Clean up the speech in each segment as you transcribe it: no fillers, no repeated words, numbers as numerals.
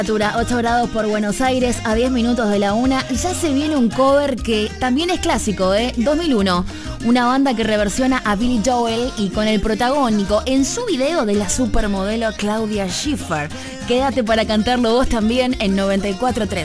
8 grados por Buenos Aires, a 10 minutos de la 1. Ya se viene un cover que también es clásico, 2001. Una banda que reversiona a Billy Joel y con el protagónico en su video de la supermodelo Claudia Schiffer. Quédate para cantarlo vos también en 94.3.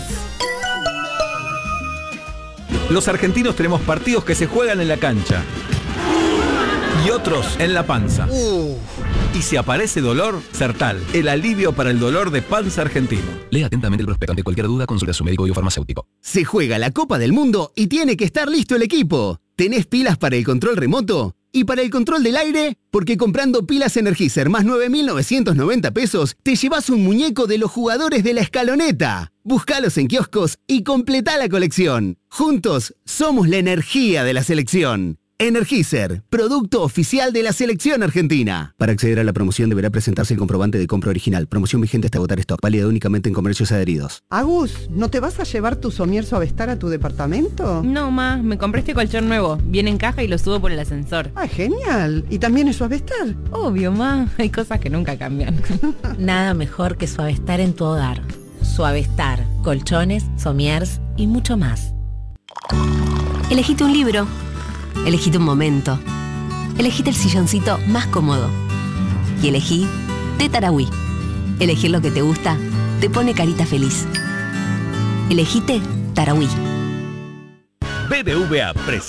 Los argentinos tenemos partidos que se juegan en la cancha y otros en la panza. Y si aparece dolor, Sertal, el alivio para el dolor de panza argentino. Lea atentamente el prospecto. Ante cualquier duda, consulte a su médico biofarmacéutico. Se juega la Copa del Mundo y tiene que estar listo el equipo. ¿Tenés pilas para el control remoto? ¿Y para el control del aire? Porque comprando pilas Energizer más 9.990 pesos, te llevas un muñeco de los jugadores de la escaloneta. Búscalos en kioscos y completá la colección. Juntos, somos la energía de la selección. Energizer, producto oficial de la selección argentina. Para acceder a la promoción deberá presentarse el comprobante de compra original. Promoción vigente hasta agotar stock. Válida únicamente en comercios adheridos. Agus, ¿no te vas a llevar tu somier Suavestar a tu departamento? No, ma, me compré este colchón nuevo. Viene en caja y lo subo por el ascensor. Ah, genial. ¿Y también es Suavestar? Obvio, ma. Hay cosas que nunca cambian. Nada mejor que Suavestar en tu hogar. Suavestar, colchones, somiers y mucho más. Elegite un libro. Elegite un momento. Elegite el silloncito más cómodo. Y elegí Té Tarahui. Elegir lo que te gusta te pone carita feliz. Elegite Tarahui. BBVA presenta